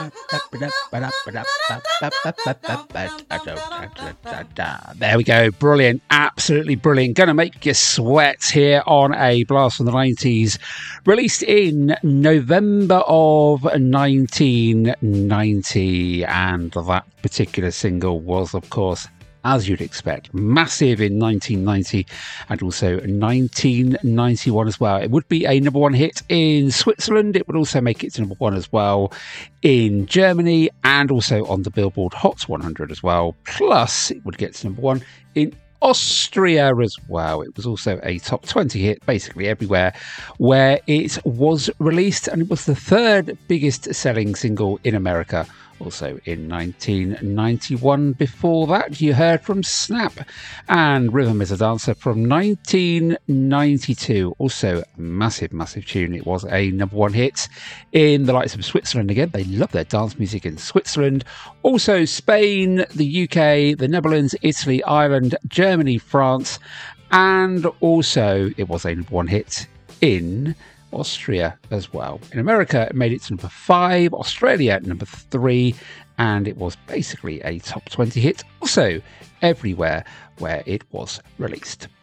There we go. Brilliant. Absolutely brilliant. Gonna make you sweat here on a blast from the 90s. Released in November of 1990. And that particular single was, of course, as you'd expect, massive in 1990 and also 1991 as well. It would be a number one hit in Switzerland. It would also make it to number one as well in Germany and also on the Billboard Hot 100 as well. Plus, it would get to number one in Austria as well. It was also a top 20 hit basically everywhere where it was released, and it was the third biggest selling single in America. Also in 1991. Before that, you heard from Snap and Rhythm is a Dancer from 1992. Also, massive, massive tune. It was a number one hit in the likes of Switzerland again. They love their dance music in Switzerland. Also, Spain, the UK, the Netherlands, Italy, Ireland, Germany, France. And also, it was a number one hit in Austria as well. In America, it made it to number 5, Australia at number 3, and it was basically a top 20 hit also everywhere where it was released.